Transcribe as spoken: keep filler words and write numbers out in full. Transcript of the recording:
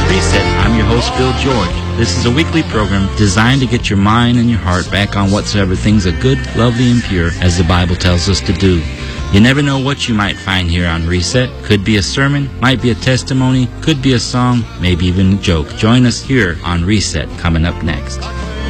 Reset. I'm your host, Bill George. This is a weekly program designed to get your mind and your heart back on whatsoever things are good, lovely, and pure, as the Bible tells us to do. You never know what you might find here on Reset. Could be a sermon, might be a testimony, could be a song, maybe even a joke. Join us here on Reset, coming up next.